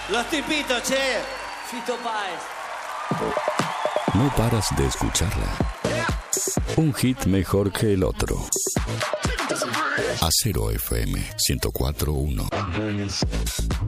Los tipitos, che. Fito Páez. No paras de escucharla. Un hit mejor que el otro. Acero FM 104.1.